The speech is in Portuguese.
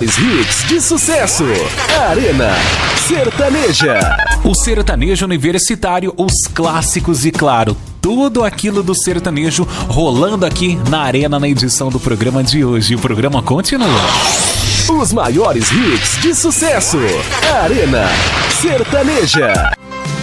maiores hits de sucesso. Arena Sertaneja. O sertanejo universitário, os clássicos e, claro, tudo aquilo do sertanejo rolando aqui na Arena na edição do programa de hoje. O programa continua. Os maiores hits de sucesso. Arena Sertaneja.